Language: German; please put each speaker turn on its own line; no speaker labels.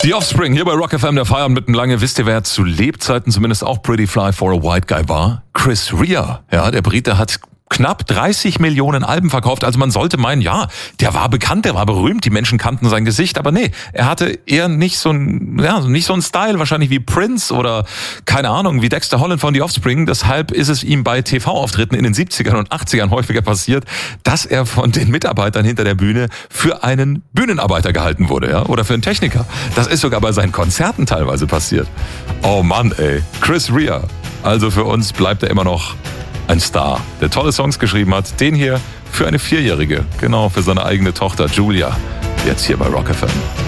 Die Offspring hier bei Rock FM, der Feierabend mitten lange. Wisst ihr, wer zu Lebzeiten zumindest auch Pretty Fly for a White Guy war? Chris Rea. Ja, der Brite hat knapp 30 Millionen Alben verkauft. Also man sollte meinen, ja, der war bekannt, der war berühmt, die Menschen kannten sein Gesicht, aber nee, er hatte eher nicht so ein Style, wahrscheinlich wie Prince oder keine Ahnung, wie Dexter Holland von The Offspring. Deshalb ist es ihm bei TV-Auftritten in den 70ern und 80ern häufiger passiert, dass er von den Mitarbeitern hinter der Bühne für einen Bühnenarbeiter gehalten wurde, ja, oder für einen Techniker. Das ist sogar bei seinen Konzerten teilweise passiert. Oh Mann, ey, Chris Rea. Also für uns bleibt er immer noch ein Star, der tolle Songs geschrieben hat. Den hier für eine 4-Jährige, genau, für seine eigene Tochter Julia. Jetzt hier bei Rock FM.